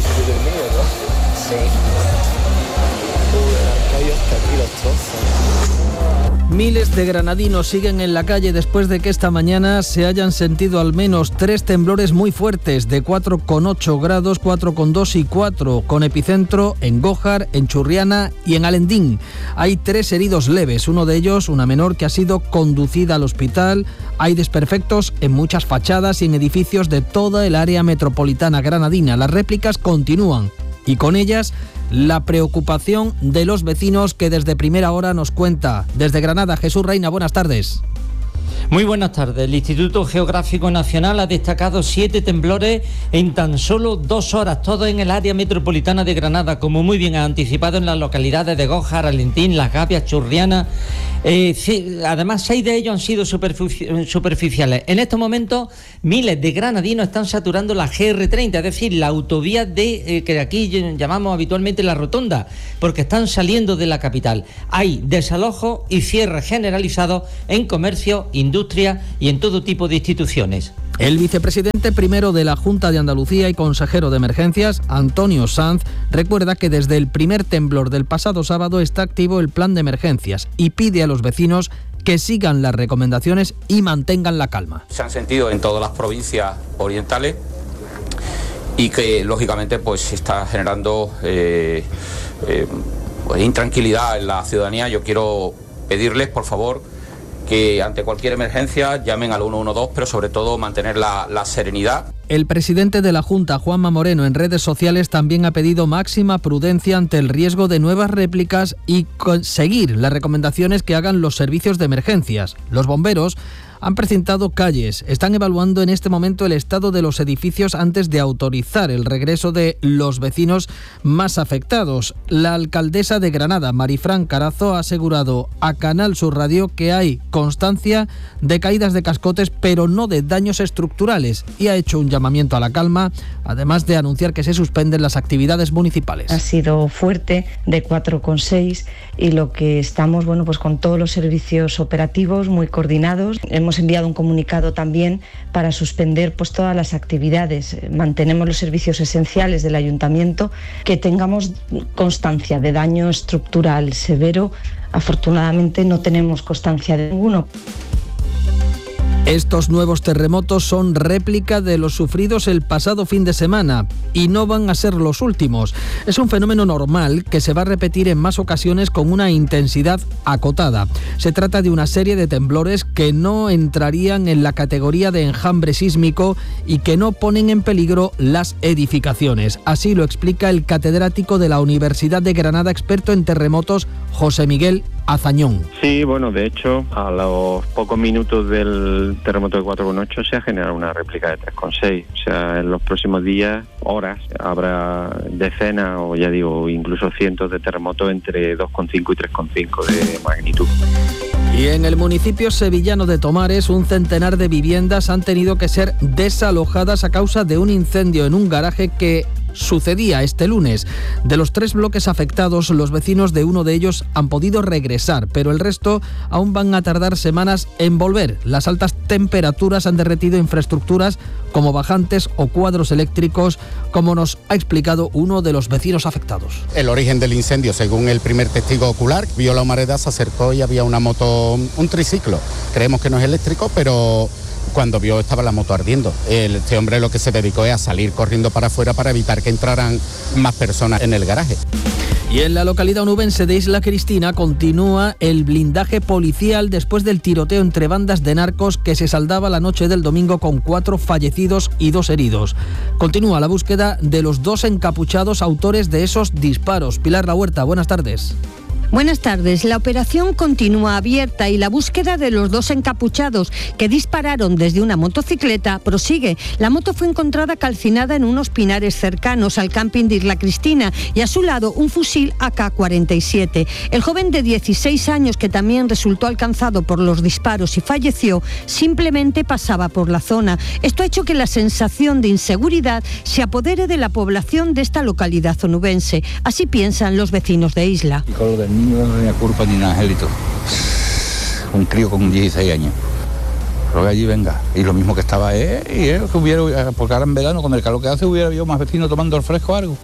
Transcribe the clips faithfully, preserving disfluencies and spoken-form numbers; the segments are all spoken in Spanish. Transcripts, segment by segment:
mío, ¿no? Sí. Joder, han caído hasta aquí los trozos. Miles de granadinos siguen en la calle después de que esta mañana se hayan sentido al menos tres temblores muy fuertes de cuatro coma ocho grados, cuatro coma dos y cuatro, con epicentro en Gójar, en Churriana y en Alendín. Hay tres heridos leves, uno de ellos una menor que ha sido conducida al hospital. Hay desperfectos en muchas fachadas y en edificios de toda el área metropolitana granadina. Las réplicas continúan y con ellas la preocupación de los vecinos que desde primera hora nos cuenta. Desde Granada, Jesús Reina, buenas tardes. Muy buenas tardes. El Instituto Geográfico Nacional ha destacado siete temblores en tan solo dos horas, todos en el área metropolitana de Granada, como muy bien ha anticipado, en las localidades de Gójar, Alentín, Las Gavias, Churriana. Eh, sí, además, seis de ellos han sido superfici- superficiales. En estos momentos, miles de granadinos están saturando la G R treinta, es decir, la autovía de eh, que aquí llamamos habitualmente la Rotonda, porque están saliendo de la capital. Hay desalojo y cierre generalizado en comercio, industria y en todo tipo de instituciones. El vicepresidente primero de la Junta de Andalucía y consejero de Emergencias, Antonio Sanz, recuerda que desde el primer temblor del pasado sábado está activo el plan de emergencias y pide a los vecinos que sigan las recomendaciones y mantengan la calma. Se han sentido en todas las provincias orientales y que lógicamente pues se está generando eh, eh, pues, intranquilidad en la ciudadanía. Yo quiero pedirles, por favor, que ante cualquier emergencia llamen al uno uno dos, pero sobre todo mantener la, la serenidad. El presidente de la Junta, Juanma Moreno, en redes sociales también ha pedido máxima prudencia ante el riesgo de nuevas réplicas y seguir las recomendaciones que hagan los servicios de emergencias. Los bomberos han precintado calles, están evaluando en este momento el estado de los edificios antes de autorizar el regreso de los vecinos más afectados. La alcaldesa de Granada, Marifran Carazo, ha asegurado a Canal Sur Radio que hay constancia de caídas de cascotes, pero no de daños estructurales, y ha hecho un llamamiento a la calma, además de anunciar que se suspenden las actividades municipales. Ha sido fuerte, de cuatro coma seis, y lo que estamos, bueno, pues con todos los servicios operativos muy coordinados. Hemos enviado un comunicado también para suspender pues todas las actividades. Mantenemos los servicios esenciales del ayuntamiento. Que tengamos constancia de daño estructural severo, afortunadamente no tenemos constancia de ninguno. Estos nuevos terremotos son réplica de los sufridos el pasado fin de semana y no van a ser los últimos. Es un fenómeno normal que se va a repetir en más ocasiones con una intensidad acotada. Se trata de una serie de temblores que no entrarían en la categoría de enjambre sísmico y que no ponen en peligro las edificaciones. Así lo explica el catedrático de la Universidad de Granada, experto en terremotos, José Miguel Azañón. Sí, bueno, de hecho, a los pocos minutos del terremoto de cuatro coma ocho se ha generado una réplica de tres coma seis. O sea, en los próximos días, horas, habrá decenas o ya digo, incluso cientos de terremotos entre dos coma cinco y tres coma cinco de magnitud. Y en el municipio sevillano de Tomares, un centenar de viviendas han tenido que ser desalojadas a causa de un incendio en un garaje que sucedía este lunes. De los tres bloques afectados, los vecinos de uno de ellos han podido regresar, pero el resto aún van a tardar semanas en volver. Las altas temperaturas han derretido infraestructuras como bajantes o cuadros eléctricos, como nos ha explicado uno de los vecinos afectados. El origen del incendio, según el primer testigo ocular, vio la humareda, se acercó y había una moto, un triciclo. Creemos que no es eléctrico, pero cuando vio estaba la moto ardiendo. Este hombre lo que se dedicó es a salir corriendo para afuera para evitar que entraran más personas en el garaje. Y en la localidad onubense de Isla Cristina continúa el blindaje policial después del tiroteo entre bandas de narcos que se saldaba la noche del domingo con cuatro fallecidos y dos heridos. Continúa la búsqueda de los dos encapuchados autores de esos disparos. Pilar La Huerta, buenas tardes. Buenas tardes. La operación continúa abierta y la búsqueda de los dos encapuchados que dispararon desde una motocicleta prosigue. La moto fue encontrada calcinada en unos pinares cercanos al camping de Isla Cristina y a su lado un fusil A K cuarenta y siete. El joven de dieciséis años, que también resultó alcanzado por los disparos y falleció, simplemente pasaba por la zona. Esto ha hecho que la sensación de inseguridad se apodere de la población de esta localidad onubense. Así piensan los vecinos de Isla. No tenía culpa ni nada, Angelito. Un crío con dieciséis años. Creo que allí venga. Y lo mismo que estaba él, y él, que hubiera, porque ahora en verano, con el calor que hace, hubiera habido más vecinos tomando el fresco o algo.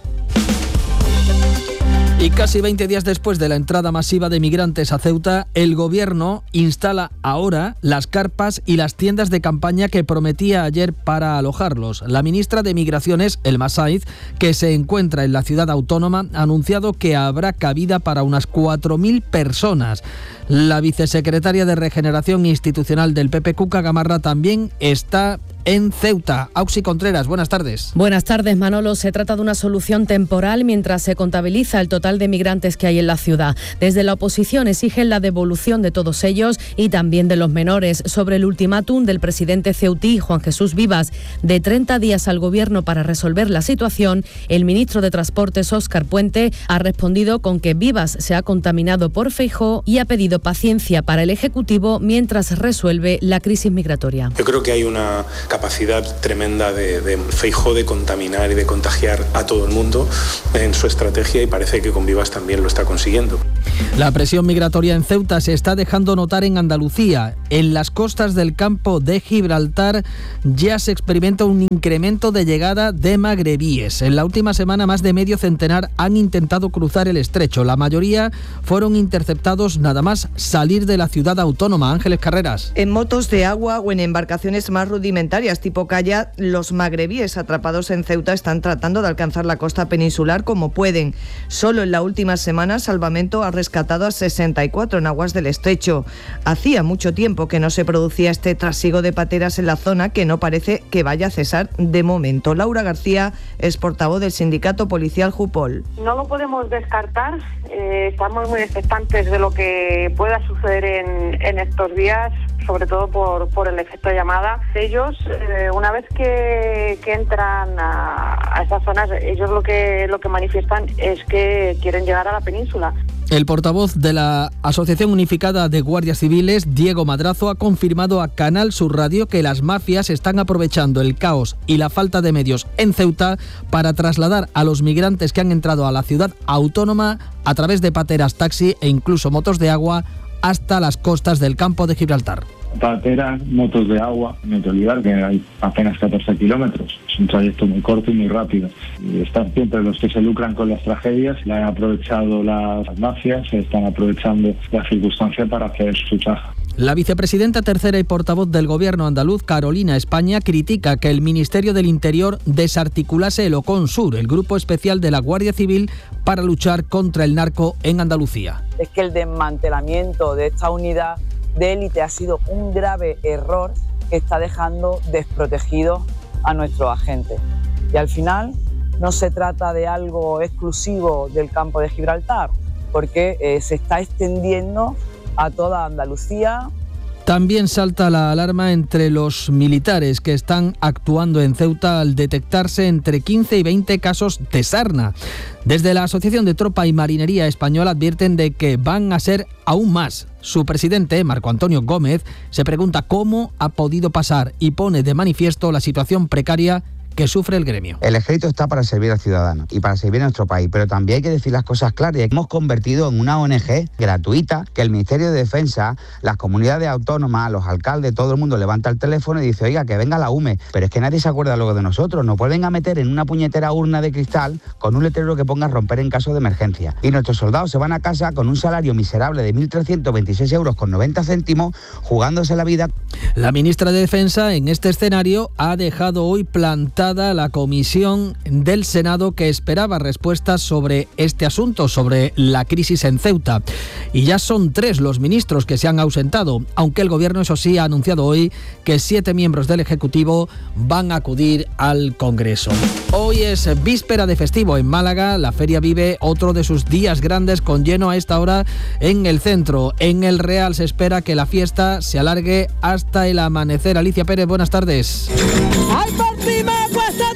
Y casi veinte días después de la entrada masiva de migrantes a Ceuta, el gobierno instala ahora las carpas y las tiendas de campaña que prometía ayer para alojarlos. La ministra de Migraciones, Elma Saiz, que se encuentra en la ciudad autónoma, ha anunciado que habrá cabida para unas cuatro mil personas. La vicesecretaria de Regeneración Institucional del P P, Cuca Gamarra, también está en Ceuta. Auxi Contreras, buenas tardes. Buenas tardes, Manolo. Se trata de una solución temporal mientras se contabiliza el total de migrantes que hay en la ciudad. Desde la oposición exigen la devolución de todos ellos y también de los menores. Sobre el ultimátum del presidente ceutí, Juan Jesús Vivas, de treinta días al gobierno para resolver la situación, el ministro de Transportes, Óscar Puente, ha respondido con que Vivas se ha contaminado por Feijóo y ha pedido paciencia para el Ejecutivo mientras resuelve la crisis migratoria. Yo creo que hay una capacidad tremenda de, de Feijóo de contaminar y de contagiar a todo el mundo en su estrategia, y parece que con Vivas también lo está consiguiendo. La presión migratoria en Ceuta se está dejando notar en Andalucía. En las costas del campo de Gibraltar ya se experimenta un incremento de llegada de magrebíes. En la última semana, más de medio centenar han intentado cruzar el estrecho. La mayoría fueron interceptados nada más salir de la ciudad autónoma. Ángeles Carreras. En motos de agua o en embarcaciones más rudimentarias tipo kayak, los magrebíes atrapados en Ceuta están tratando de alcanzar la costa peninsular como pueden. Solo en la última semana Salvamento ha rescatado a sesenta y cuatro en aguas del estrecho. Hacía mucho tiempo que no se producía este trasiego de pateras en la zona, que no parece que vaya a cesar de momento. Laura García es portavoz del sindicato policial Jupol. No lo podemos descartar, eh, estamos muy expectantes de lo que pueda suceder en, en estos días, sobre todo por, por el efecto llamada. Ellos, eh, una vez que, que entran a, a esas zonas, ellos lo que, lo que manifiestan es que quieren llegar a la península. El portavoz de la Asociación Unificada de Guardias Civiles, Diego Madrazo, ha confirmado a Canal Sur Radio que las mafias están aprovechando el caos y la falta de medios en Ceuta para trasladar a los migrantes que han entrado a la ciudad autónoma a través de pateras, taxi e incluso motos de agua hasta las costas del campo de Gibraltar. Pateras, motos de agua, no hay que olvidar que hay apenas catorce kilómetros, es un trayecto muy corto y muy rápido. Y están siempre los que se lucran con las tragedias, la han aprovechado las mafias, se están aprovechando la circunstancia para hacer su chaja. La vicepresidenta tercera y portavoz del gobierno andaluz, Carolina España, critica que el Ministerio del Interior desarticulase el OCONSUR, el grupo especial de la Guardia Civil para luchar contra el narco en Andalucía. Es que el desmantelamiento de esta unidad de élite ha sido un grave error que está dejando desprotegidos a nuestros agentes. Y al final no se trata de algo exclusivo del campo de Gibraltar, porque eh, se está extendiendo a toda Andalucía. También salta la alarma entre los militares que están actuando en Ceuta al detectarse entre quince y veinte casos de sarna. Desde la Asociación de Tropa y Marinería Española advierten de que van a ser aún más. Su presidente, Marco Antonio Gómez, se pregunta cómo ha podido pasar y pone de manifiesto la situación precaria que sufre el gremio. El ejército está para servir al ciudadano y para servir a nuestro país, pero también hay que decir las cosas claras. Hemos convertido en una O N G gratuita que el Ministerio de Defensa, las comunidades autónomas, los alcaldes, todo el mundo levanta el teléfono y dice, oiga, que venga la U M E, pero es que nadie se acuerda luego de nosotros. Nos vuelven a meter en una puñetera urna de cristal con un letrero que ponga romper en caso de emergencia. Y nuestros soldados se van a casa con un salario miserable de mil trescientos veintiséis euros con noventa céntimos, jugándose la vida. La ministra de Defensa, en este escenario, ha dejado hoy plantada la comisión del Senado que esperaba respuestas sobre este asunto, sobre la crisis en Ceuta. Y ya son tres los ministros que se han ausentado, aunque el gobierno, eso sí, ha anunciado hoy que siete miembros del Ejecutivo van a acudir al Congreso. Hoy es víspera de festivo en Málaga. La feria vive otro de sus días grandes con lleno a esta hora en el centro. En el Real se espera que la fiesta se alargue hasta el amanecer. Alicia Pérez, buenas tardes. ¡Ay, por fin me cuesta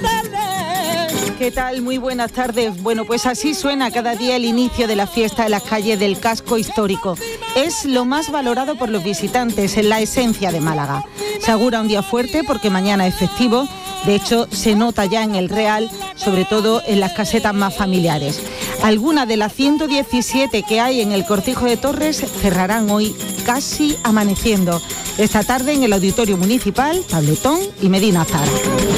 tarde! ¿Qué tal? Muy buenas tardes. Bueno, pues así suena cada día el inicio de la fiesta en las calles del casco histórico. Es lo más valorado por los visitantes, en la esencia de Málaga. Se augura un día fuerte porque mañana es festivo. De hecho, se nota ya en el Real, sobre todo en las casetas más familiares. Algunas de las ciento diecisiete que hay en el Cortijo de Torres cerrarán hoy casi amaneciendo. Esta tarde en el Auditorio Municipal, Tabletón y Medina Zara.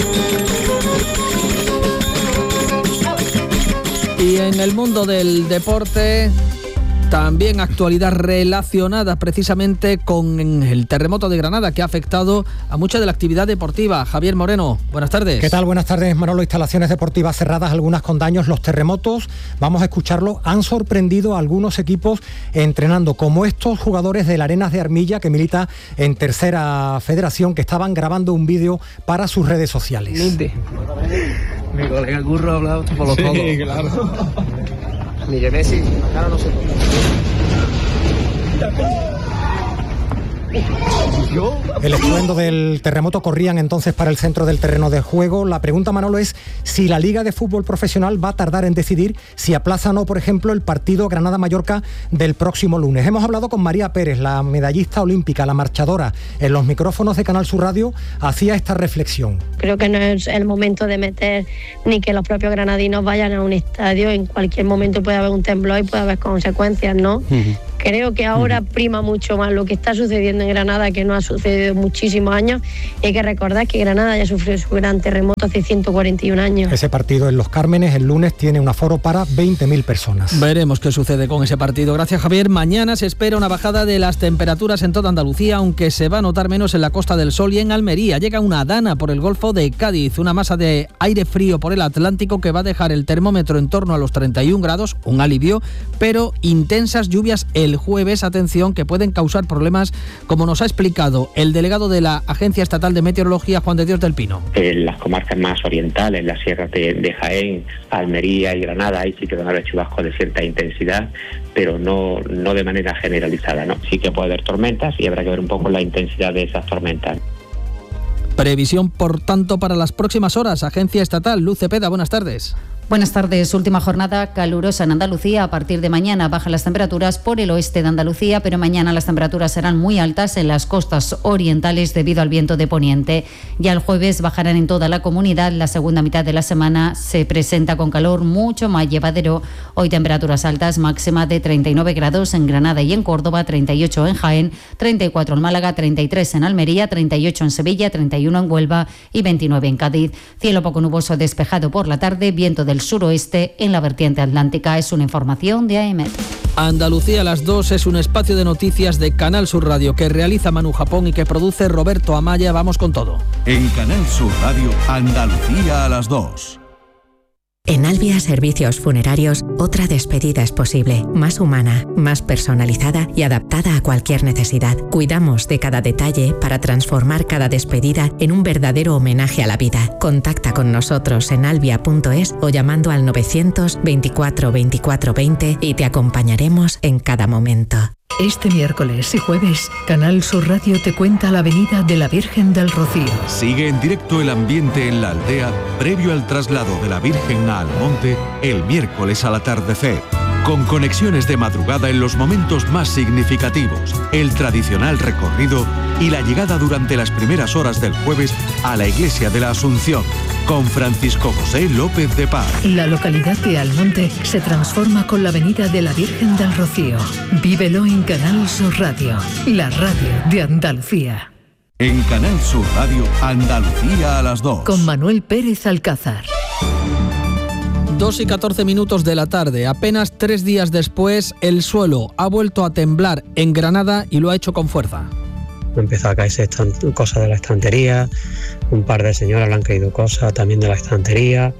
Y en el mundo del deporte, también actualidad relacionada precisamente con el terremoto de Granada, que ha afectado a mucha de la actividad deportiva. Javier Moreno, buenas tardes. ¿Qué tal? Buenas tardes, Manolo. Instalaciones deportivas cerradas, algunas con daños. Los terremotos, vamos a escucharlo, han sorprendido a algunos equipos entrenando, como estos jugadores del Arenas de Armilla, que milita en Tercera Federación, que estaban grabando un vídeo para sus redes sociales. Mi colega Curro ha hablado por los codos. Sí, claro. Miguel Messi, ahora no sé. El estruendo del terremoto corrían entonces para el centro del terreno de juego. La pregunta, Manolo, es si la Liga de Fútbol Profesional va a tardar en decidir si aplaza o no, por ejemplo, el partido Granada-Mallorca del próximo lunes. Hemos hablado con María Pérez, la medallista olímpica, la marchadora. En los micrófonos de Canal Sur Radio hacía esta reflexión. Creo que no es el momento de meter ni que los propios granadinos vayan a un estadio. En cualquier momento puede haber un temblor y puede haber consecuencias, ¿no? Uh-huh. Creo que ahora prima mucho más lo que está sucediendo en Granada, que no ha sucedido muchísimos años, y hay que recordar que Granada ya sufrió su gran terremoto hace ciento cuarenta y un años. Ese partido en Los Cármenes el lunes tiene un aforo para veinte mil personas. Veremos qué sucede con ese partido. Gracias, Javier. Mañana se espera una bajada de las temperaturas en toda Andalucía, aunque se va a notar menos en la Costa del Sol y en Almería. Llega una dana por el Golfo de Cádiz, una masa de aire frío por el Atlántico que va a dejar el termómetro en torno a los treinta y un grados, un alivio, pero intensas lluvias el jueves, atención, que pueden causar problemas, como nos ha explicado el delegado de la Agencia Estatal de Meteorología, Juan de Dios del Pino. En las comarcas más orientales, las sierras de, de Jaén, Almería y Granada, ahí sí que van a haber chubascos de cierta intensidad, pero no, no de manera generalizada, ¿no? Sí que puede haber tormentas y habrá que ver un poco la intensidad de esas tormentas. Previsión, por tanto, para las próximas horas. Agencia Estatal, Luz Cepeda, buenas tardes. Buenas tardes. Última jornada calurosa en Andalucía. A partir de mañana bajan las temperaturas por el oeste de Andalucía, pero mañana las temperaturas serán muy altas en las costas orientales debido al viento de poniente. Ya el jueves bajarán en toda la comunidad. La segunda mitad de la semana se presenta con calor mucho más llevadero. Hoy temperaturas altas, máxima de treinta y nueve grados en Granada y en Córdoba, treinta y ocho en Jaén, treinta y cuatro en Málaga, treinta y tres en Almería, treinta y ocho en Sevilla, treinta y uno en Huelva y veintinueve en Cádiz. Cielo poco nuboso despejado por la tarde, viento del suroeste en la vertiente atlántica. Es una información de A E M E T. Andalucía a las dos es un espacio de noticias de Canal Sur Radio que realiza Manu Japón y que produce Roberto Amaya. Vamos con todo. En Canal Sur Radio, Andalucía a las dos. En Albia Servicios Funerarios, otra despedida es posible, más humana, más personalizada y adaptada a cualquier necesidad. Cuidamos de cada detalle para transformar cada despedida en un verdadero homenaje a la vida. Contacta con nosotros en albia punto es o llamando al novecientos veinticuatro veinticuatro veinte y te acompañaremos en cada momento. Este miércoles y jueves, Canal Sur Radio te cuenta la Avenida de la Virgen del Rocío. Sigue en directo el ambiente en la aldea previo al traslado de la Virgen a Almonte el miércoles al atardecer. Con conexiones de madrugada en los momentos más significativos, el tradicional recorrido y la llegada durante las primeras horas del jueves a la Iglesia de la Asunción, con Francisco José López de Paz. La localidad de Almonte se transforma con la Avenida de la Virgen del Rocío. Vívelo en Canal Sur Radio, la radio de Andalucía. En Canal Sur Radio, Andalucía a las dos. Con Manuel Pérez Alcázar. dos y catorce minutos de la tarde, apenas tres días después, el suelo ha vuelto a temblar en Granada y lo ha hecho con fuerza. Empezó a caerse cosas de la estantería, un par de señoras le han caído cosas también de la estantería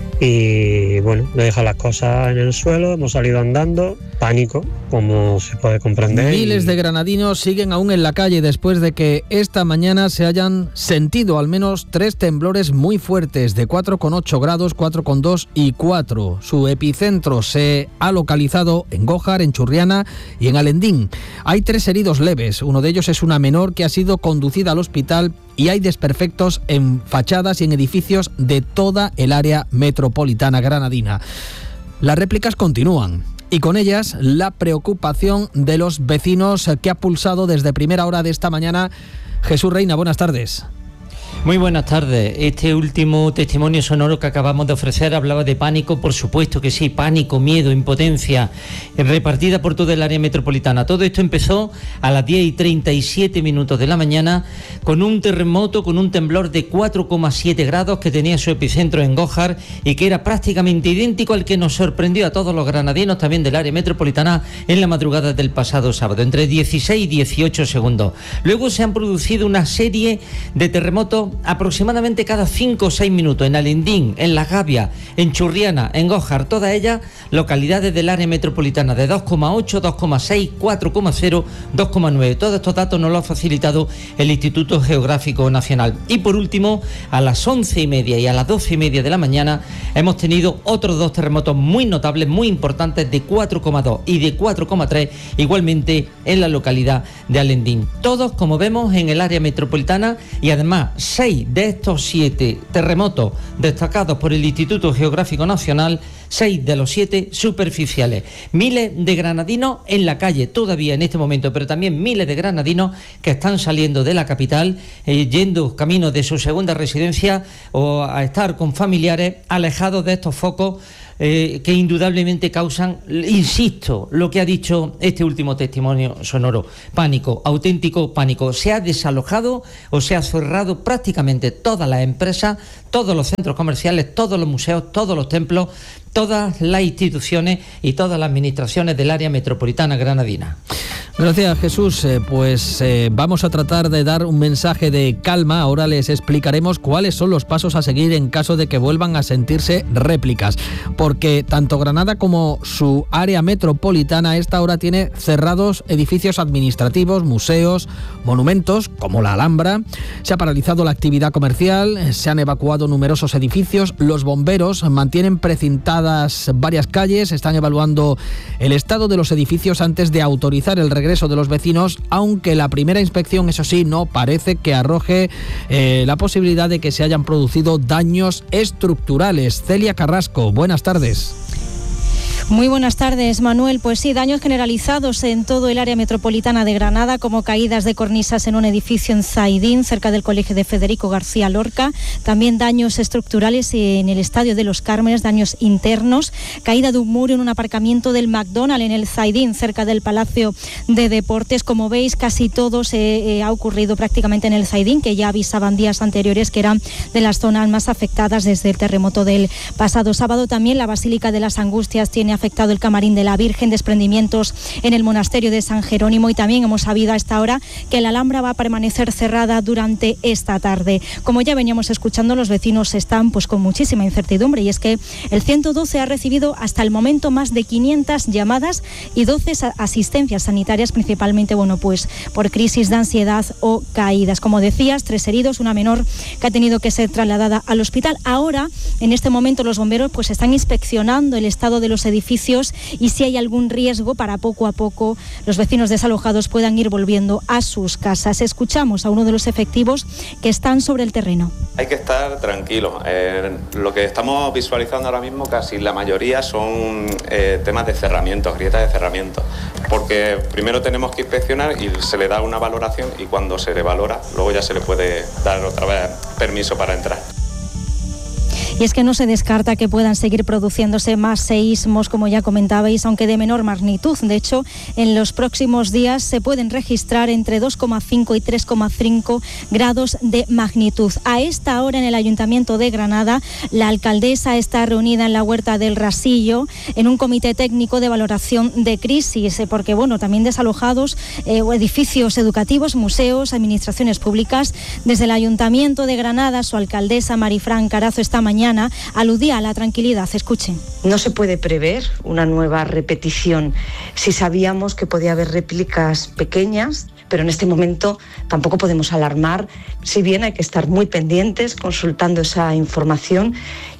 y bueno, le dejan las cosas en el suelo, hemos salido andando, pánico, como se puede comprender. Miles y... de granadinos siguen aún en la calle después de que esta mañana se hayan sentido al menos tres temblores muy fuertes de cuatro coma ocho grados, cuatro coma dos y cuatro. Su epicentro se ha localizado en Gójar, en Churriana y en Alendín. Hay tres heridos leves, uno de ellos es una menor que ha sido conducida al hospital y hay desperfectos en fachadas y en edificios de toda el área metropolitana granadina. Las réplicas continúan y con ellas la preocupación de los vecinos que ha pulsado desde primera hora de esta mañana. Jesús Reina, buenas tardes. Muy buenas tardes. Este último testimonio sonoro que acabamos de ofrecer hablaba de pánico, por supuesto que sí, pánico, miedo, impotencia, repartida por todo el área metropolitana. Todo esto empezó a las diez y treinta y siete minutos de la mañana con un terremoto, con un temblor de cuatro coma siete grados que tenía su epicentro en Gójar y que era prácticamente idéntico al que nos sorprendió a todos los granadinos también del área metropolitana en la madrugada del pasado sábado, entre dieciséis y dieciocho segundos. Luego se han producido una serie de terremotos aproximadamente cada cinco o seis minutos en Alendín, en Las Gavias, en Churriana, en Gójar, todas ellas localidades del área metropolitana de dos coma ocho, dos coma seis, cuatro coma cero, dos coma nueve. Todos estos datos nos lo ha facilitado el Instituto Geográfico Nacional. Y por último, a las once y media y a las doce y media de la mañana hemos tenido otros dos terremotos muy notables, muy importantes, de cuatro coma dos y de cuatro coma tres, igualmente en la localidad de Alendín. Todos, como vemos, en el área metropolitana, y además seis de estos siete terremotos destacados por el Instituto Geográfico Nacional, seis de los siete superficiales. Miles de granadinos en la calle todavía en este momento, pero también miles de granadinos que están saliendo de la capital, eh, yendo camino de su segunda residencia o a estar con familiares alejados de estos focos Eh, que indudablemente causan, insisto, lo que ha dicho este último testimonio sonoro, pánico, auténtico pánico. Se ha desalojado o se ha cerrado prácticamente todas las empresas, todos los centros comerciales, todos los museos, todos los templos, todas las instituciones y todas las administraciones del área metropolitana granadina. Gracias, Jesús. Eh, pues eh, vamos a tratar de dar un mensaje de calma. Ahora les explicaremos cuáles son los pasos a seguir en caso de que vuelvan a sentirse réplicas, porque tanto Granada como su área metropolitana a esta hora tiene cerrados edificios administrativos, museos, monumentos como la Alhambra. Se ha paralizado la actividad comercial, se han evacuado numerosos edificios, los bomberos mantienen precintadas varias calles, están evaluando el estado de los edificios antes de autorizar el regreso de los vecinos, aunque la primera inspección, eso sí, no parece que arroje eh, la posibilidad de que se hayan producido daños estructurales. Celia Carrasco, buenas tardes. Muy buenas tardes, Manuel. Pues sí, daños generalizados en todo el área metropolitana de Granada, como caídas de cornisas en un edificio en Zaidín, cerca del colegio de Federico García Lorca. También daños estructurales en el Estadio de los Cármenes, daños internos. Caída de un muro en un aparcamiento del McDonald's en el Zaidín, cerca del Palacio de Deportes. Como veis, casi todo se eh, ha ocurrido prácticamente en el Zaidín, que ya avisaban días anteriores que eran de las zonas más afectadas desde el terremoto del pasado sábado. También la Basílica de las Angustias tiene afectado el Camarín de la Virgen, desprendimientos en el monasterio de San Jerónimo, y también hemos sabido a esta hora que la Alhambra va a permanecer cerrada durante esta tarde. Como ya veníamos escuchando, los vecinos están pues con muchísima incertidumbre, y es que el ciento doce ha recibido hasta el momento más de quinientas llamadas y doce asistencias sanitarias, principalmente bueno pues por crisis de ansiedad o caídas. Como decías, tres heridos, una menor que ha tenido que ser trasladada al hospital. Ahora, en este momento, los bomberos pues están inspeccionando el estado de los edificios y si hay algún riesgo para poco a poco los vecinos desalojados puedan ir volviendo a sus casas. Escuchamos a uno de los efectivos que están sobre el terreno. Hay que estar tranquilos. Eh, lo que estamos visualizando ahora mismo, casi la mayoría son eh, temas de cerramientos, grietas de cerramiento, porque primero tenemos que inspeccionar y se le da una valoración, y cuando se le valora, luego ya se le puede dar otra vez permiso para entrar. Y es que no se descarta que puedan seguir produciéndose más seísmos, como ya comentabais, aunque de menor magnitud. De hecho, en los próximos días se pueden registrar entre dos coma cinco y tres coma cinco grados de magnitud. A esta hora, en el Ayuntamiento de Granada, la alcaldesa está reunida en la Huerta del Rasillo en un comité técnico de valoración de crisis, porque bueno, también desalojados eh, edificios educativos, museos, administraciones públicas. Desde el Ayuntamiento de Granada, su alcaldesa Marifran Carazo esta mañana aludía a la tranquilidad. Escuchen. No se puede prever una nueva repetición. Si sabíamos que podía haber réplicas pequeñas, pero en este momento tampoco podemos alarmar, si bien hay que estar muy pendientes, consultando esa información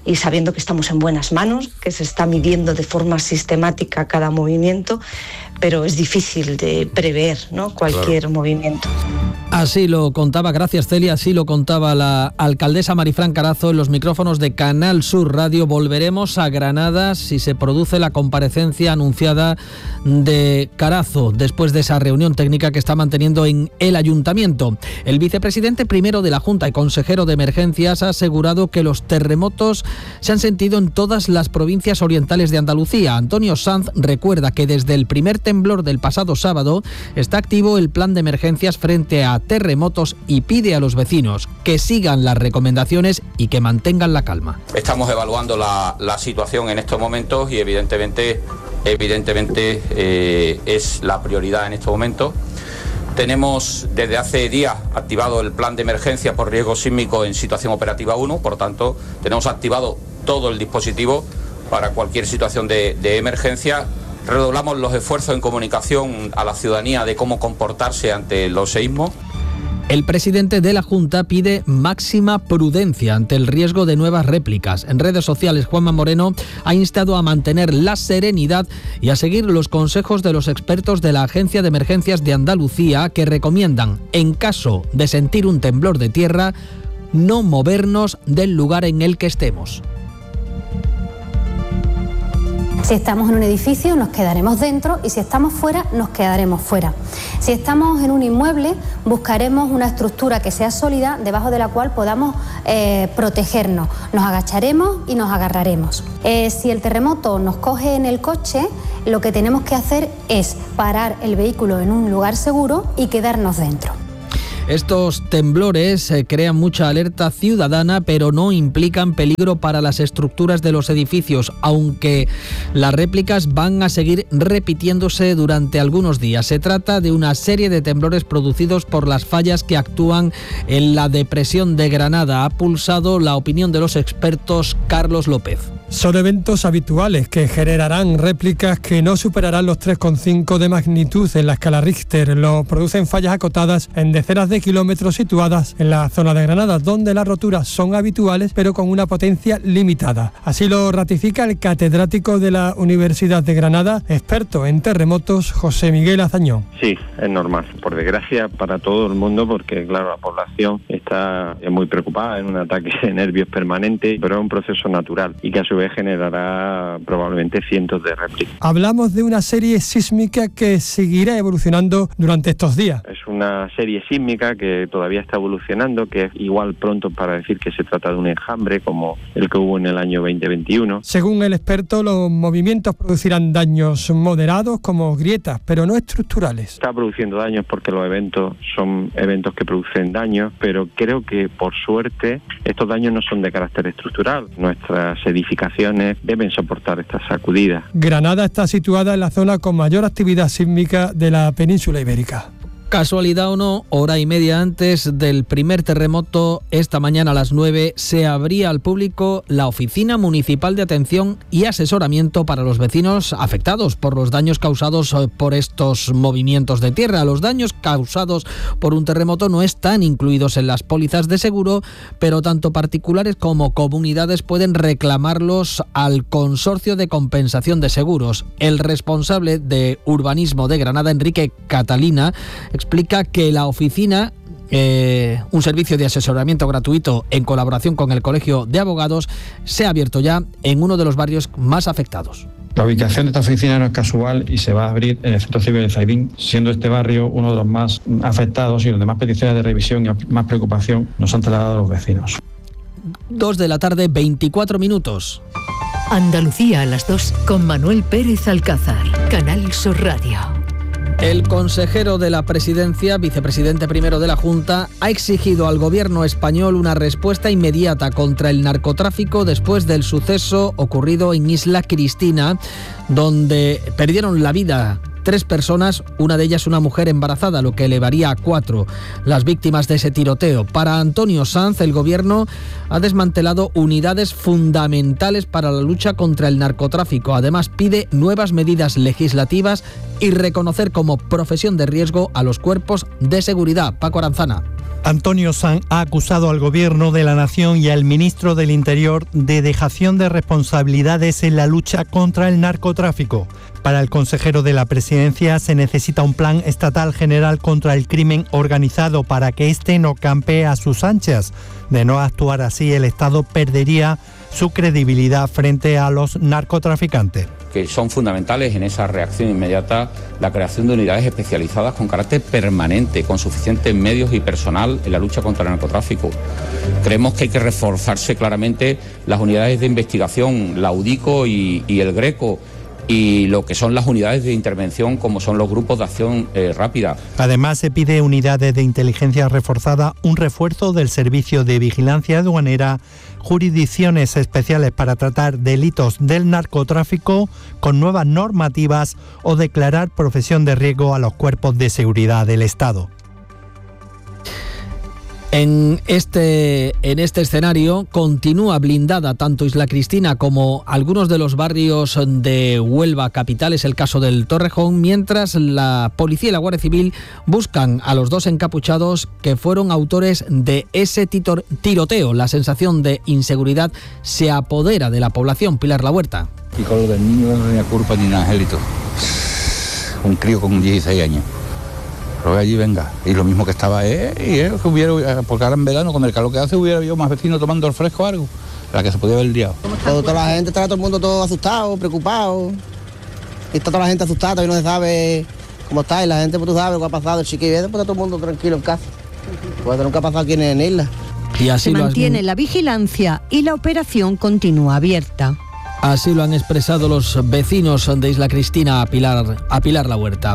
y sabiendo que estamos en buenas manos, que se está midiendo de forma sistemática cada movimiento, pero es difícil de prever, ¿no?, cualquier claro. movimiento. Así lo contaba, gracias Celia, así lo contaba la alcaldesa Marifran Carazo en los micrófonos de Canal Sur Radio. Volveremos a Granada si se produce la comparecencia anunciada de Carazo después de esa reunión técnica que está manteniendo en el Ayuntamiento. El vicepresidente primero de la Junta y consejero de Emergencias ha asegurado que los terremotos se han sentido en todas las provincias orientales de Andalucía. Antonio Sanz recuerda que desde el primer temblor del pasado sábado está activo el plan de emergencias frente a terremotos y pide a los vecinos que sigan las recomendaciones y que mantengan la calma. Estamos evaluando la, la situación en estos momentos y evidentemente, evidentemente eh, es la prioridad en estos momentos. Tenemos desde hace días activado el plan de emergencia por riesgo sísmico en situación operativa uno, por tanto tenemos activado todo el dispositivo para cualquier situación de, de emergencia. Redoblamos los esfuerzos en comunicación a la ciudadanía de cómo comportarse ante los seísmos. El presidente de la Junta pide máxima prudencia ante el riesgo de nuevas réplicas. En redes sociales, Juanma Moreno ha instado a mantener la serenidad y a seguir los consejos de los expertos de la Agencia de Emergencias de Andalucía, que recomiendan, en caso de sentir un temblor de tierra, no movernos del lugar en el que estemos. Si estamos en un edificio, nos quedaremos dentro, y si estamos fuera, nos quedaremos fuera. Si estamos en un inmueble, buscaremos una estructura que sea sólida, debajo de la cual podamos eh, protegernos. Nos agacharemos y nos agarraremos. Eh, si el terremoto nos coge en el coche, lo que tenemos que hacer es parar el vehículo en un lugar seguro y quedarnos dentro. Estos temblores eh, crean mucha alerta ciudadana, pero no implican peligro para las estructuras de los edificios, aunque las réplicas van a seguir repitiéndose durante algunos días. Se trata de una serie de temblores producidos por las fallas que actúan en la depresión de Granada. Ha pulsado la opinión de los expertos Carlos López. Son eventos habituales que generarán réplicas que no superarán los tres coma cinco de magnitud en la escala Richter. Lo producen fallas acotadas en decenas de kilómetros situadas en la zona de Granada, donde las roturas son habituales pero con una potencia limitada. Así lo ratifica el catedrático de la Universidad de Granada, experto en terremotos, José Miguel Azañón. Sí, es normal, por desgracia para todo el mundo, porque claro, la población está muy preocupada, en un ataque de nervios permanente, pero es un proceso natural y que a su vez generará probablemente cientos de réplicas. Hablamos de una serie sísmica que seguirá evolucionando durante estos días. Es una serie sísmica que todavía está evolucionando, que es igual pronto para decir que se trata de un enjambre como el que hubo en el año veinte veintiuno. Según el experto, los movimientos producirán daños moderados como grietas, pero no estructurales. Está produciendo daños porque los eventos son eventos que producen daños, pero creo que por suerte estos daños no son de carácter estructural. Nuestras edificaciones deben soportar estas sacudidas. Granada está situada en la zona con mayor actividad sísmica de la península ibérica. Casualidad o no, hora y media antes del primer terremoto, esta mañana a las nueve, se abría al público la Oficina Municipal de Atención y Asesoramiento para los vecinos afectados por los daños causados por estos movimientos de tierra. Los daños causados por un terremoto no están incluidos en las pólizas de seguro, pero tanto particulares como comunidades pueden reclamarlos al Consorcio de Compensación de Seguros. El responsable de urbanismo de Granada, Enrique Catalina, explica que la oficina, eh, un servicio de asesoramiento gratuito en colaboración con el Colegio de Abogados, se ha abierto ya en uno de los barrios más afectados. La ubicación de esta oficina no es casual y se va a abrir en el Centro Cívico de Zaidín, siendo este barrio uno de los más afectados y donde más peticiones de revisión y más preocupación nos han trasladado los vecinos. Dos de la tarde, veinticuatro minutos. Andalucía a las dos con Manuel Pérez Alcázar, Canal Sur Radio. El consejero de la Presidencia, vicepresidente primero de la Junta, ha exigido al gobierno español una respuesta inmediata contra el narcotráfico después del suceso ocurrido en Isla Cristina, donde perdieron la vida tres personas, una de ellas una mujer embarazada, lo que elevaría a cuatro las víctimas de ese tiroteo. Para Antonio Sanz, el gobierno ha desmantelado unidades fundamentales para la lucha contra el narcotráfico. Además, pide nuevas medidas legislativas y reconocer como profesión de riesgo a los cuerpos de seguridad. Paco Aranzana. Antonio Sanz ha acusado al Gobierno de la Nación y al ministro del Interior de dejación de responsabilidades en la lucha contra el narcotráfico. Para el consejero de la Presidencia se necesita un plan estatal general contra el crimen organizado para que éste no campee a sus anchas. De no actuar así, el Estado perdería su credibilidad frente a los narcotraficantes. Que son fundamentales en esa reacción inmediata, la creación de unidades especializadas con carácter permanente, con suficientes medios y personal en la lucha contra el narcotráfico. Creemos que hay que reforzarse claramente las unidades de investigación, la UDICO y, y el Greco, y lo que son las unidades de intervención, como son los grupos de acción eh, rápida. Además, se pide unidades de inteligencia reforzada, un refuerzo del servicio de vigilancia aduanera, jurisdicciones especiales para tratar delitos del narcotráfico con nuevas normativas o declarar profesión de riesgo a los cuerpos de seguridad del Estado. En este, en este escenario continúa blindada tanto Isla Cristina como algunos de los barrios de Huelva capital, es el caso del Torrejón, mientras la policía y la Guardia Civil buscan a los dos encapuchados que fueron autores de ese titor, tiroteo. La sensación de inseguridad se apodera de la población. Pilar La Huerta. Y con lo del niño no tenía culpa ni nada, Angelito. Un crío con dieciséis años. Pero allí venga, y lo mismo que estaba él, y él, que hubiera, porque ahora en verano con el calor que hace hubiera habido más vecinos tomando el fresco o algo, la que se podía haber liado. Todo, toda la gente, está todo el mundo todo asustado, preocupado, y está toda la gente asustada, todavía no se sabe cómo está, y la gente, pues tú sabes lo que ha pasado, el chiquillo, y después está todo el mundo tranquilo en casa, pues nunca ha pasado aquí en la isla. Y así se mantiene has... la vigilancia y la operación continúa abierta. Así lo han expresado los vecinos de Isla Cristina a Pilar, a Pilar La Huerta.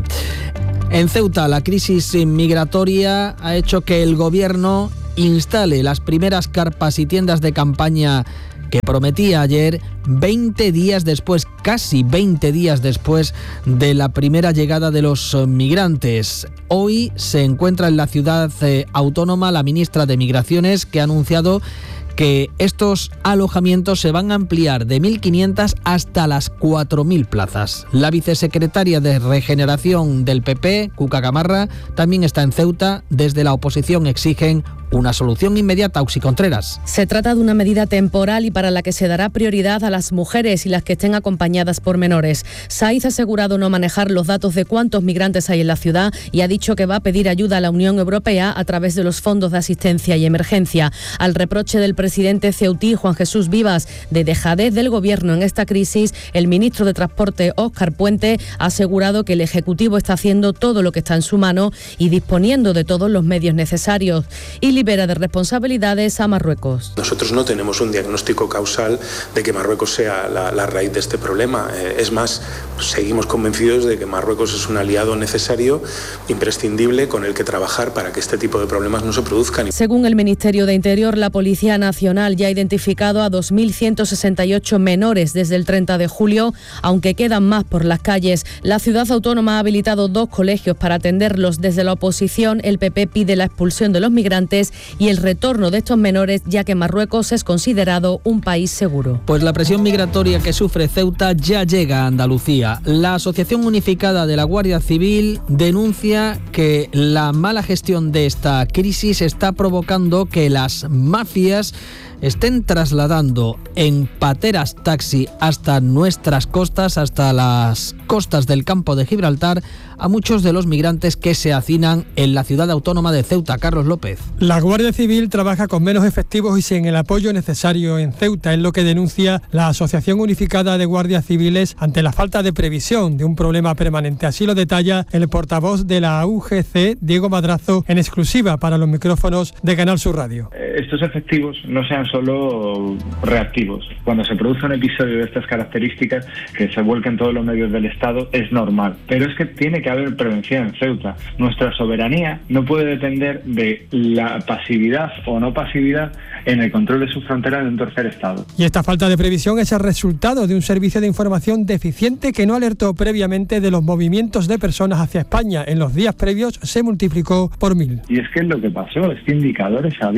En Ceuta, la crisis migratoria ha hecho que el gobierno instale las primeras carpas y tiendas de campaña que prometía ayer, veinte días después, casi veinte días después de la primera llegada de los migrantes. Hoy se encuentra en la ciudad eh, autónoma la ministra de Migraciones, que ha anunciado que estos alojamientos se van a ampliar de mil quinientas hasta las cuatro mil plazas. La vicesecretaria de Regeneración del P P, Cuca Gamarra, también está en Ceuta. Desde la oposición exigen una solución inmediata. Auxi Contreras. Se trata de una medida temporal y para la que se dará prioridad a las mujeres y las que estén acompañadas por menores. Saiz ha asegurado no manejar los datos de cuántos migrantes hay en la ciudad y ha dicho que va a pedir ayuda a la Unión Europea a través de los fondos de asistencia y emergencia. Al reproche del presidente ceutí, Juan Jesús Vivas, de dejadez del gobierno en esta crisis, el ministro de Transporte, Óscar Puente, ha asegurado que el Ejecutivo está haciendo todo lo que está en su mano y disponiendo de todos los medios necesarios. Y libera de responsabilidades a Marruecos. Nosotros no tenemos un diagnóstico causal de que Marruecos sea la, la raíz de este problema. Eh, es más, seguimos convencidos de que Marruecos es un aliado necesario, imprescindible, con el que trabajar para que este tipo de problemas no se produzcan. Según el Ministerio de Interior, la Policía Nacional ya ha identificado a dos mil ciento sesenta y ocho menores desde el treinta de julio, aunque quedan más por las calles. La ciudad autónoma ha habilitado dos colegios para atenderlos. Desde la oposición, el P P pide la expulsión de los migrantes y el retorno de estos menores, ya que Marruecos es considerado un país seguro. Pues la presión migratoria que sufre Ceuta ya llega a Andalucía. La Asociación Unificada de la Guardia Civil denuncia que la mala gestión de esta crisis está provocando que las mafias estén trasladando en pateras taxi hasta nuestras costas, hasta las costas del campo de Gibraltar, a muchos de los migrantes que se hacinan en la ciudad autónoma de Ceuta. Carlos López. La Guardia Civil trabaja con menos efectivos y sin el apoyo necesario en Ceuta, es lo que denuncia la Asociación Unificada de Guardias Civiles ante la falta de previsión de un problema permanente. Así lo detalla el portavoz de la U G C, Diego Madrazo, en exclusiva para los micrófonos de Canal Sur Radio. Estos efectivos no sean solo reactivos. Cuando se produce un episodio de estas características, que se vuelquen todos los medios del Estado, es normal. Pero es que tiene que haber prevención en Ceuta. Nuestra soberanía no puede depender de la pasividad o no pasividad en el control de sus fronteras de un tercer Estado. Y esta falta de previsión es el resultado de un servicio de información deficiente que no alertó previamente de los movimientos de personas hacia España. En los días previos se multiplicó por mil. Y es que es lo que pasó, es que indicadores había, es que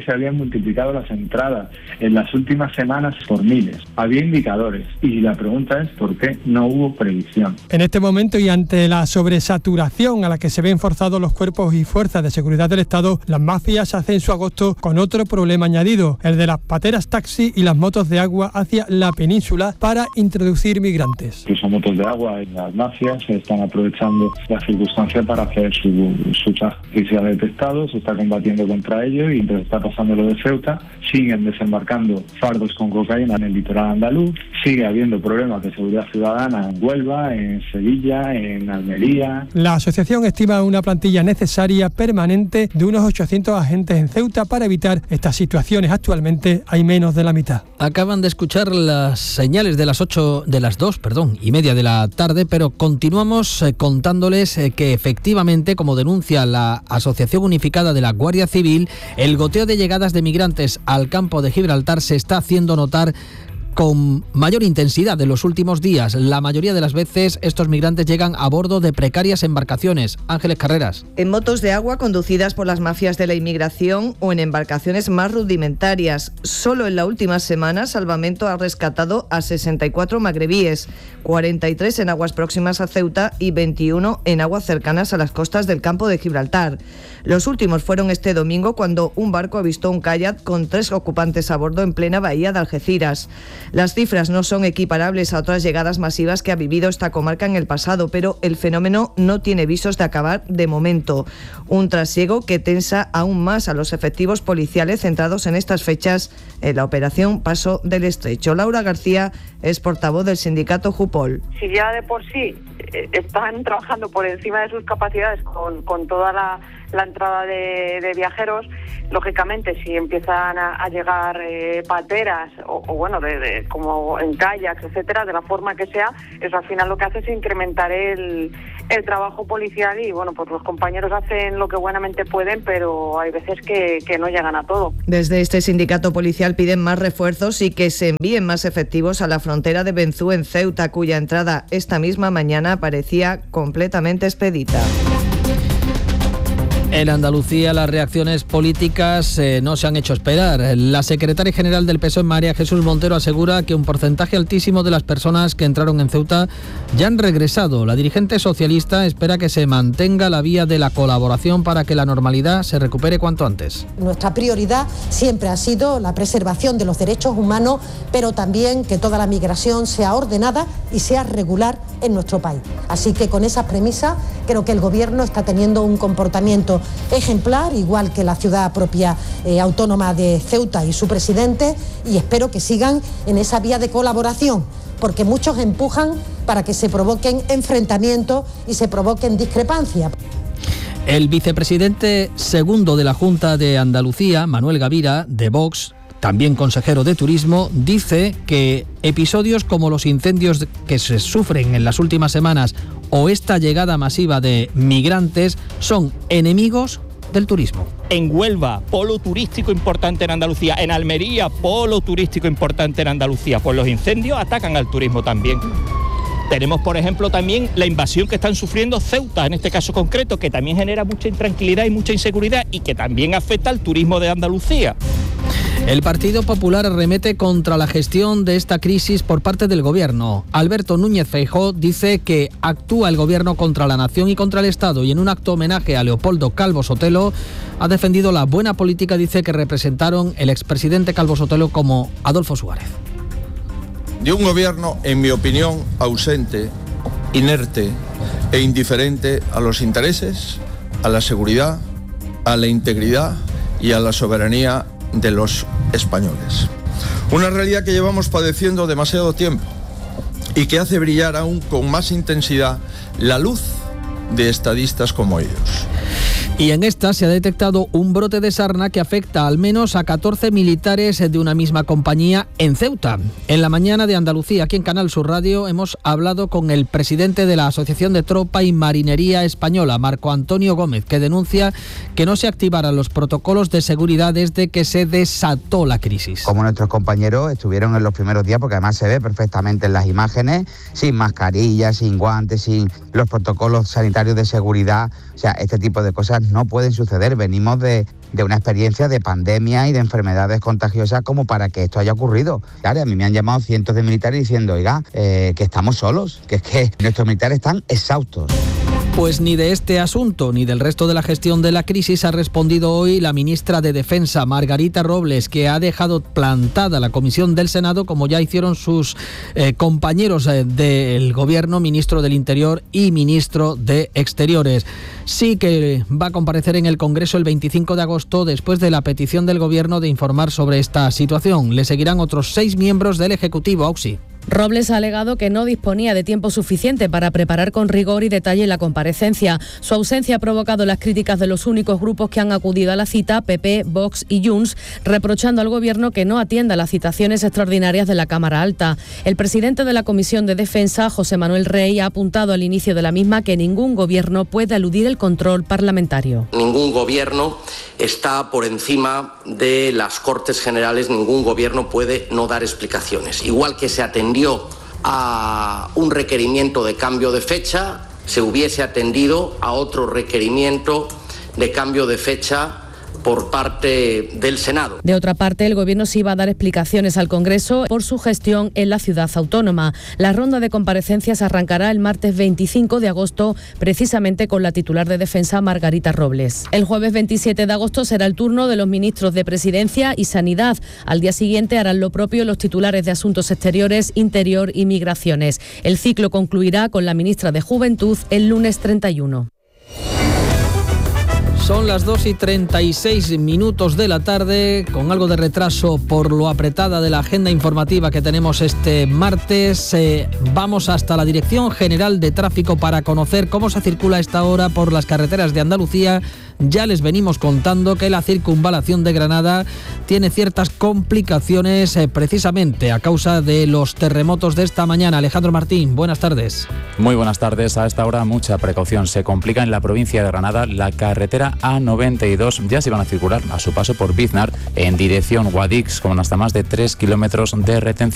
se habían multiplicado las entradas en las últimas semanas por miles. Había indicadores y la pregunta es ¿por qué no hubo previsión? En este momento y ante la sobresaturación a la que se ven forzados los cuerpos y fuerzas de seguridad del Estado, las mafias hacen su agosto con otro problema añadido, el de las pateras taxi y las motos de agua hacia la península para introducir migrantes. Incluso motos de agua y las mafias se están aprovechando la circunstancia para hacer su, su traje. Se ha detectado, se está combatiendo contra ello y entonces está pasando lo de Ceuta, siguen desembarcando fardos con cocaína en el litoral andaluz, sigue habiendo problemas de seguridad ciudadana en Huelva, en Sevilla, en Almería. La asociación estima una plantilla necesaria permanente de unos ochocientos agentes en Ceuta para evitar estas situaciones. Actualmente hay menos de la mitad. Acaban de escuchar las señales de las ocho, de las dos, perdón, y media de la tarde, pero continuamos eh, contándoles eh, que efectivamente, como denuncia la Asociación Unificada de la Guardia Civil, el goteo de llegadas de migrantes al campo de Gibraltar se está haciendo notar con mayor intensidad en los últimos días. La mayoría de las veces estos migrantes llegan a bordo de precarias embarcaciones. Ángeles Carreras. En motos de agua conducidas por las mafias de la inmigración o en embarcaciones más rudimentarias. Solo en la última semana Salvamento ha rescatado a sesenta y cuatro magrebíes, cuarenta y tres en aguas próximas a Ceuta y veintiuno en aguas cercanas a las costas del campo de Gibraltar. Los últimos fueron este domingo cuando un barco avistó un kayak con tres ocupantes a bordo en plena bahía de Algeciras. Las cifras no son equiparables a otras llegadas masivas que ha vivido esta comarca en el pasado, pero el fenómeno no tiene visos de acabar de momento. Un trasiego que tensa aún más a los efectivos policiales centrados en estas fechas en la operación Paso del Estrecho. Laura García es portavoz del sindicato Jupol. Si ya de por sí están trabajando por encima de sus capacidades con, con toda la, la entrada de, de viajeros, lógicamente si empiezan a, a llegar eh, pateras o, o bueno, de, de, como en kayaks, etcétera, de la forma que sea, eso al final lo que hace es incrementar el, el trabajo policial y bueno, pues los compañeros hacen lo que buenamente pueden, pero hay veces que, que no llegan a todo. Desde este sindicato policial piden más refuerzos y que se envíen más efectivos a la frontera de Benzú en Ceuta, cuya entrada esta misma mañana parecía completamente expedita. En Andalucía las reacciones políticas eh, no se han hecho esperar. La secretaria general del P S O E, María Jesús Montero, asegura que un porcentaje altísimo de las personas que entraron en Ceuta ya han regresado. La dirigente socialista espera que se mantenga la vía de la colaboración para que la normalidad se recupere cuanto antes. Nuestra prioridad siempre ha sido la preservación de los derechos humanos, pero también que toda la migración sea ordenada y sea regular en nuestro país. Así que con esas premisas creo que el Gobierno está teniendo un comportamiento ejemplar, igual que la ciudad propia eh, autónoma de Ceuta y su presidente, y espero que sigan en esa vía de colaboración, porque muchos empujan para que se provoquen enfrentamientos y se provoquen discrepancias. El vicepresidente segundo de la Junta de Andalucía, Manuel Gavira, de Vox, también consejero de Turismo, dice que episodios como los incendios que se sufren en las últimas semanas o esta llegada masiva de migrantes son enemigos del turismo. En Huelva, polo turístico importante en Andalucía. En Almería, polo turístico importante en Andalucía. Pues los incendios atacan al turismo también. Tenemos, por ejemplo, también la invasión que están sufriendo Ceuta, en este caso concreto, que también genera mucha intranquilidad y mucha inseguridad y que también afecta al turismo de Andalucía. El Partido Popular arremete contra la gestión de esta crisis por parte del Gobierno. Alberto Núñez Feijóo dice que actúa el Gobierno contra la nación y contra el Estado, y en un acto homenaje a Leopoldo Calvo Sotelo ha defendido la buena política, dice, que representaron el expresidente Calvo Sotelo como Adolfo Suárez. De un Gobierno, en mi opinión, ausente, inerte e indiferente a los intereses, a la seguridad, a la integridad y a la soberanía de los españoles. Una realidad que llevamos padeciendo demasiado tiempo y que hace brillar aún con más intensidad la luz de estadistas como ellos. Y en esta se ha detectado un brote de sarna que afecta al menos a catorce militares de una misma compañía en Ceuta. En la mañana de Andalucía, aquí en Canal Sur Radio, hemos hablado con el presidente de la Asociación de Tropa y Marinería Española, Marco Antonio Gómez, que denuncia que no se activaran los protocolos de seguridad desde que se desató la crisis. Como nuestros compañeros estuvieron en los primeros días, porque además se ve perfectamente en las imágenes, sin mascarillas, sin guantes, sin los protocolos sanitarios de seguridad. O sea, este tipo de cosas no pueden suceder. Venimos de, de una experiencia de pandemia y de enfermedades contagiosas como para que esto haya ocurrido. Claro, a mí me han llamado cientos de militares diciendo, oiga, eh, que estamos solos, que es que nuestros militares están exhaustos. Pues ni de este asunto ni del resto de la gestión de la crisis ha respondido hoy la ministra de Defensa, Margarita Robles, que ha dejado plantada la comisión del Senado, como ya hicieron sus eh, compañeros eh, del Gobierno, ministro del Interior y ministro de Exteriores. Sí que va a comparecer en el Congreso el veinticinco de agosto después de la petición del Gobierno de informar sobre esta situación. Le seguirán otros seis miembros del Ejecutivo, Auxi. Robles ha alegado que no disponía de tiempo suficiente para preparar con rigor y detalle la comparecencia. Su ausencia ha provocado las críticas de los únicos grupos que han acudido a la cita, P P, Vox y Junts, reprochando al Gobierno que no atienda las citaciones extraordinarias de la Cámara Alta. El presidente de la Comisión de Defensa, José Manuel Rey, ha apuntado al inicio de la misma que ningún Gobierno puede eludir el control parlamentario. Ningún Gobierno está por encima de las Cortes Generales, ningún Gobierno puede no dar explicaciones. Igual que se atendió a un requerimiento de cambio de fecha, se hubiese atendido a otro requerimiento de cambio de fecha por parte del Senado. De otra parte, el Gobierno sí va a dar explicaciones al Congreso por su gestión en la ciudad autónoma. La ronda de comparecencias arrancará el martes veinticinco de agosto, precisamente con la titular de Defensa, Margarita Robles. El jueves veintisiete de agosto será el turno de los ministros de Presidencia y Sanidad. Al día siguiente harán lo propio los titulares de Asuntos Exteriores, Interior y Migraciones. El ciclo concluirá con la ministra de Juventud el lunes treinta y uno. Son las dos y treinta y seis minutos de la tarde, con algo de retraso por lo apretada de la agenda informativa que tenemos este martes. Eh, vamos hasta la Dirección General de Tráfico para conocer cómo se circula a esta hora por las carreteras de Andalucía. Ya les venimos contando que la circunvalación de Granada tiene ciertas complicaciones eh, precisamente a causa de los terremotos de esta mañana. Alejandro Martín, buenas tardes. Muy buenas tardes. A esta hora mucha precaución. Se complica en la provincia de Granada la carretera A noventa y dos. Ya se van a circular a su paso por Biznar en dirección Guadix con hasta más de tres kilómetros de retención.